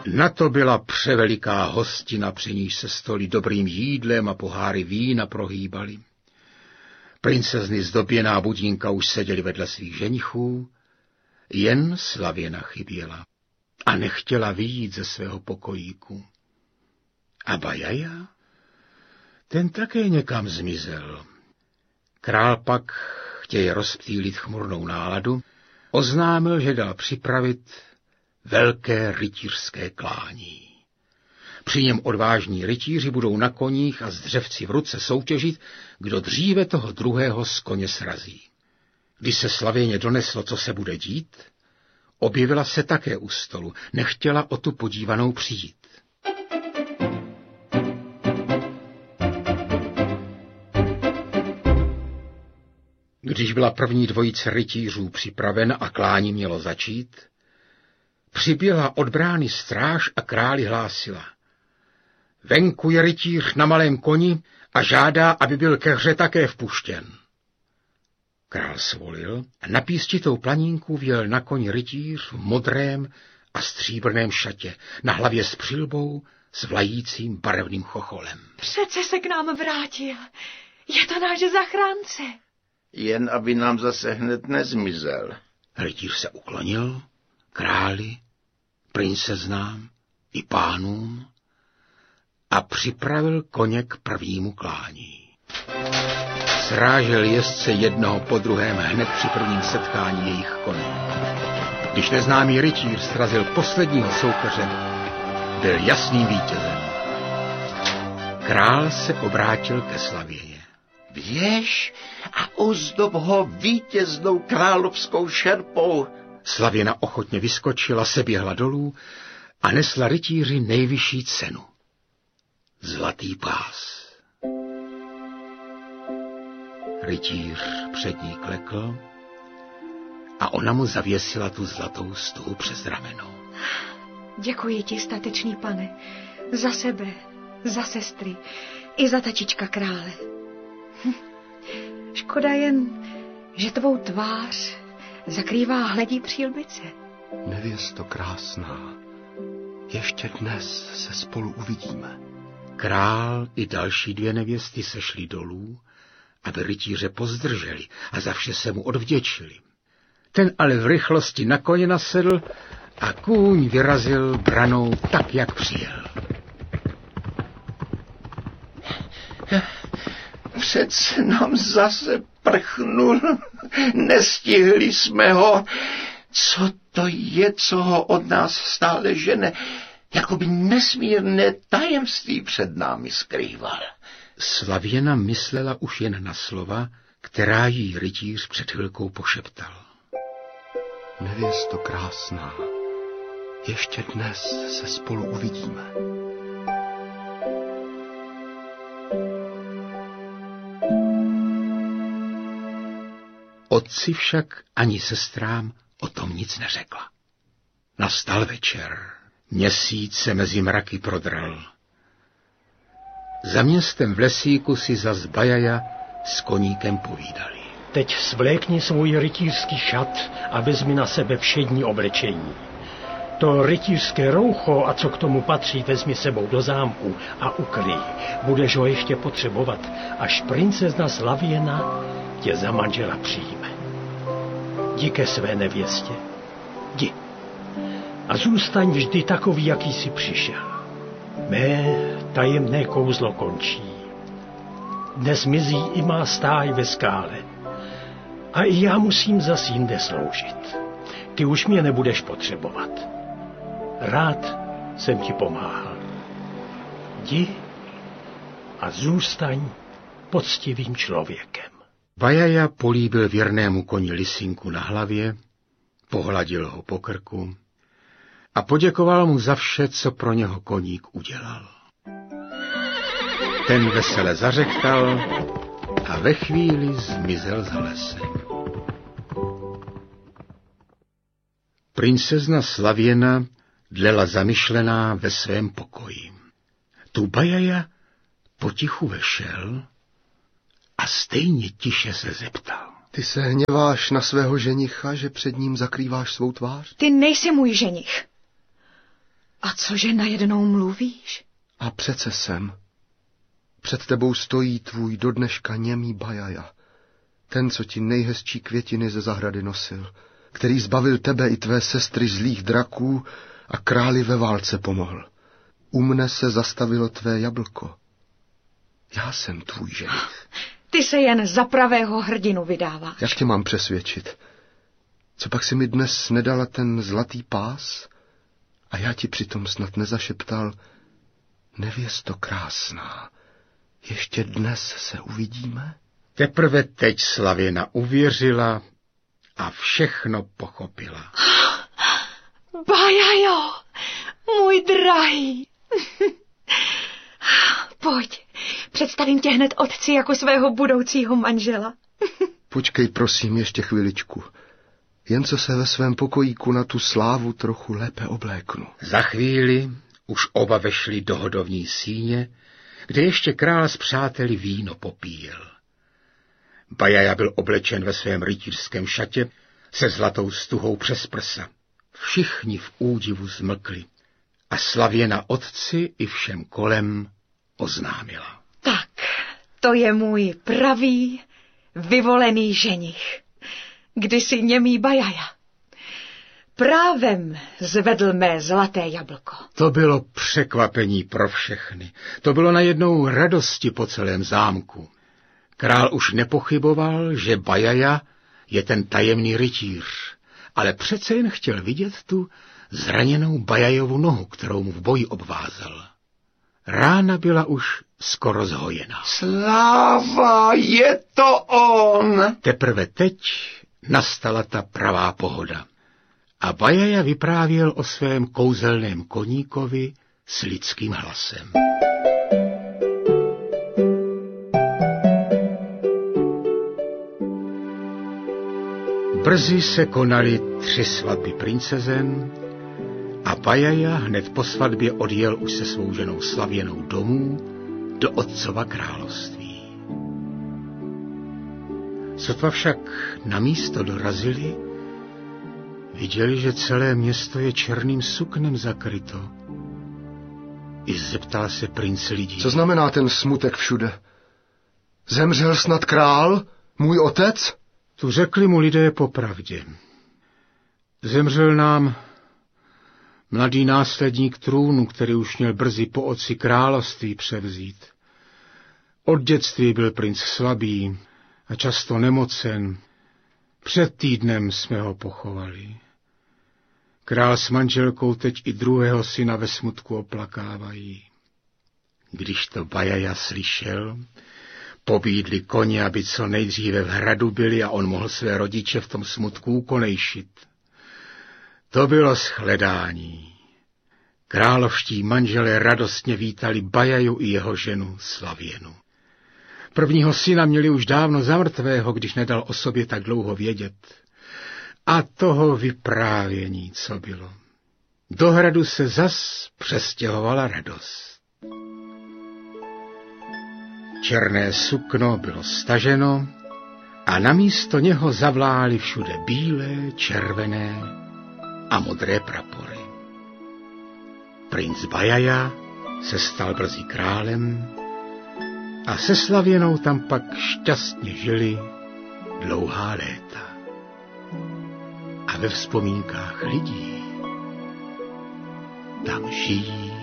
Na to byla převeliká hostina, při níž se stoly dobrým jídlem a poháry vína prohýbaly. Princezny zdoběná budínka už seděly vedle svých ženichů, jen Slavěna chyběla a nechtěla vyjít ze svého pokojíku. A Bajaja? Ten také někam zmizel. Král pak, chtějí rozptýlit chmurnou náladu, oznámil, že dal připravit velké rytířské klání. Při něm odvážní rytíři budou na koních a s dřevci v ruce soutěžit, kdo dříve toho druhého z koně srazí. Když se Slavěně doneslo, co se bude dít, objevila se také u stolu, nechtěla o tu podívanou přijít. Když byla první dvojice rytířů připravena a klání mělo začít, přiběhla od brány stráž a králi hlásila: venku je rytíř na malém koni a žádá, aby byl ke hře také vpuštěn. Král svolil a na písčitou planínku vjel na koni rytíř v modrém a stříbrném šatě, na hlavě s přilbou s vlajícím barevným chocholem. Přece se k nám vrátil. Je to náš zachránce. Jen aby nám zase hned nezmizel. Rytíř se uklonil králi, princeznám i pánům a připravil koně k prvnímu klání. Srážel jezdce jednoho po druhém hned při prvním setkání jejich konů. Když neznámý rytíř srazil posledního soupeře, byl jasným vítězem. Král se obrátil ke Slavěně. Běž a ozdob ho vítěznou královskou šerpou. Slavěna ochotně vyskočila, seběhla dolů a nesla rytíři nejvyšší cenu. Zlatý pás. Rytíř před ní klekl a ona mu zavěsila tu zlatou stuhu přes rameno. Děkuji ti, statečný pane, za sebe, za sestry i za tačička krále. Škoda jen, že tvou tvář zakrývá hledí přílbice. Nevěsto krásná, ještě dnes se spolu uvidíme. Král i další dvě nevěsty sešly dolů, aby rytíře pozdrželi a za vše se mu odvděčili. Ten ale v rychlosti na koně nasedl a kůň vyrazil branou tak, jak přijel. Přece nám zase prchnul, nestihli jsme ho. Co to je, co ho od nás stále žene? Jakoby nesmírné tajemství před námi skrýval. Slavěna myslela už jen na slova, která jí rytíř před chvilkou pošeptal. Nevěsto krásná, ještě dnes se spolu uvidíme. Otci však ani sestrám o tom nic neřekla. Nastal večer. Měsíc se mezi mraky prodral. Za městem v lesíku si zas Bajaja s koníkem povídali. Teď svlékni svůj rytířský šat a vezmi na sebe všední oblečení. To rytířské roucho a co k tomu patří, vezmi sebou do zámku a ukryj. Budeš ho ještě potřebovat, až princezna Slavěna tě za manžela přijme. Jdi ke své nevěstě. Jdi. A zůstaň vždy takový, jaký jsi přišel. Mé tajemné kouzlo končí. Dnes mizí i má stáj ve skále. A i já musím zas jinde sloužit. Ty už mě nebudeš potřebovat. Rád jsem ti pomáhal. Jdi a zůstaň poctivým člověkem. Bajaja políbil věrnému koni lisinku na hlavě, pohladil ho po krku a poděkoval mu za vše, co pro něho koník udělal. Ten vesele zařektal a ve chvíli zmizel z lese. Princezna Slavěna dlela zamyšlená ve svém pokoji. Tu Bajaja potichu vešel a stejně tiše se zeptal. Ty se hněváš na svého ženicha, že před ním zakrýváš svou tvář? Ty nejsi můj ženich. A cože najednou mluvíš? A přece jsem. Před tebou stojí tvůj do dneška němý Bajaja. Ten, co ti nejhezčí květiny ze zahrady nosil, který zbavil tebe i tvé sestry zlých draků a králi ve válce pomohl. U mne se zastavilo tvé jablko. Já jsem tvůj ženich. Ty se jen za pravého hrdinu vydáváš. Jak tě mám přesvědčit? Co pak si mi dnes nedala ten zlatý pás? A já ti přitom snad nezašeptal: nevěsto krásná, ještě dnes se uvidíme? Teprve teď Slavěna uvěřila a všechno pochopila. Bajajo, můj drahý. Pojď, představím tě hned otci jako svého budoucího manžela. Počkej, prosím, ještě chviličku. Jen co se ve svém pokojíku na tu slávu trochu lépe obléknu. Za chvíli už oba vešli do hodovní síně, kde ještě král s přáteli víno popíjel. Bajaja byl oblečen ve svém rytířském šatě se zlatou stuhou přes prsa. Všichni v údivu zmlkli a Slavěna otci i všem kolem oznámila. Tak, to je můj pravý, vyvolený ženich, kdysi němý Bajaja. Právem zvedl mé zlaté jablko. To bylo překvapení pro všechny. To bylo najednou radosti po celém zámku. Král už nepochyboval, že Bajaja je ten tajemný rytíř, ale přece jen chtěl vidět tu zraněnou Bajajovu nohu, kterou mu v boji obvázel. Rána byla už skoro zhojena. Sláva, je to on! Teprve teď nastala ta pravá pohoda. A Bajaja vyprávěl o svém kouzelném koníkovi s lidským hlasem. Brzy se konaly 3 svatby princezen a Bajaja hned po svatbě odjel už se svou ženou Slavěnou domů do otcova království. Sotva však na místo dorazili, viděli, že celé město je černým suknem zakryto. I zeptal se princ lidí. Co znamená ten smutek všude? Zemřel snad král, můj otec? Tu řekli mu lidé popravdě. Zemřel nám mladý následník trůnu, který už měl brzy po otci království převzít. Od dětství byl princ slabý a často nemocen. Před týdnem jsme ho pochovali. Král s manželkou teď i druhého syna ve smutku oplakávají. Když to Bajaja slyšel, pobídli koně, aby co nejdříve v hradu byli a on mohl své rodiče v tom smutku ukonejšit. To bylo shledání. Královští manželé radostně vítali Bajaju i jeho ženu Slavěnu. Prvního syna měli už dávno za mrtvého, když nedal o sobě tak dlouho vědět. A toho vyprávění, co bylo. Do hradu se zas přestěhovala radost. Černé sukno bylo staženo a namísto něho zavlály všude bílé, červené a modré prapory. Princ Bajaja se stal brzy králem a se Slavěnou tam pak šťastně žili dlouhá léta. A ve vzpomínkách lidí tam žijí